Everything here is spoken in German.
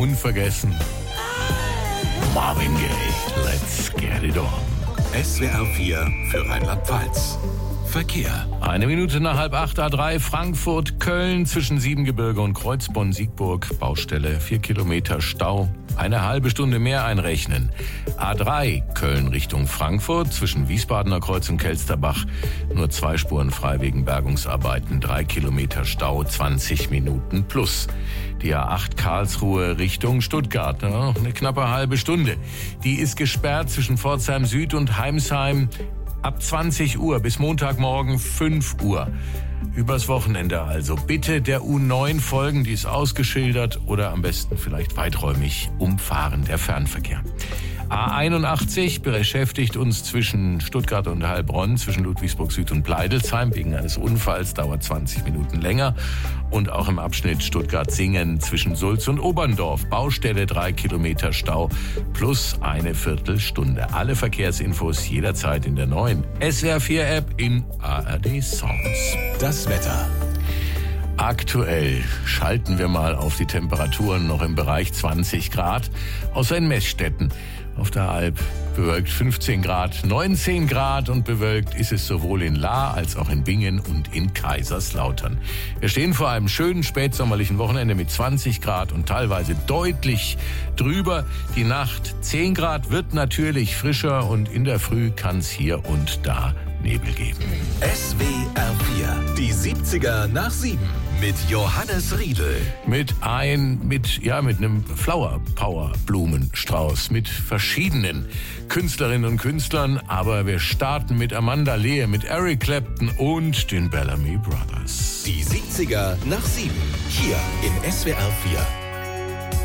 unvergessen Marvin Gaye, Let's Get It On. SWR 4 für Rheinland-Pfalz. Verkehr. 7:01 A3 Frankfurt-Köln zwischen Siebengebirge und Kreuzbonn-Siegburg. Baustelle, 4 Kilometer Stau. Eine halbe Stunde mehr einrechnen. A3 Köln Richtung Frankfurt zwischen Wiesbadener Kreuz und Kelsterbach. Nur 2 Spuren frei wegen Bergungsarbeiten. 3 Kilometer Stau, 20 Minuten plus. Die A8 Karlsruhe Richtung Stuttgart. Noch eine knappe halbe Stunde. Die ist gesperrt zwischen Pforzheim Süd und Heimsheim. Ab 20 Uhr bis Montagmorgen 5 Uhr. Übers Wochenende also. Bitte der U9 folgen, die ist ausgeschildert, oder am besten vielleicht weiträumig umfahren, der Fernverkehr. A81 beschäftigt uns zwischen Stuttgart und Heilbronn, zwischen Ludwigsburg Süd und Bleidelsheim. Wegen eines Unfalls dauert 20 Minuten länger. Und auch im Abschnitt Stuttgart-Singen zwischen Sulz und Oberndorf. Baustelle, 3 Kilometer Stau plus eine Viertelstunde. Alle Verkehrsinfos jederzeit in der neuen SWR 4 App in ARD Songs. Das Wetter. Aktuell schalten wir mal auf die Temperaturen noch im Bereich 20 Grad, außer in Messstätten. Auf der Alp bewölkt 15 Grad, 19 Grad und bewölkt ist es sowohl in Lahr als auch in Bingen und in Kaiserslautern. Wir stehen vor einem schönen spätsommerlichen Wochenende mit 20 Grad und teilweise deutlich drüber. Die Nacht 10 Grad wird natürlich frischer und in der Früh kann es hier und da Nebel geben. SWR 4, die 70er nach 7 mit Johannes Riedel. Mit einem Flower Power Blumenstrauß mit verschiedenen Künstlerinnen und Künstlern. Aber wir starten mit Amanda Lear, mit Eric Clapton und den Bellamy Brothers. Die 70er nach 7, hier in SWR 4.